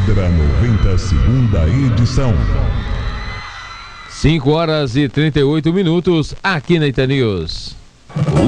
Cidra 90, segunda edição. 5 horas e 38 minutos aqui na Itanews.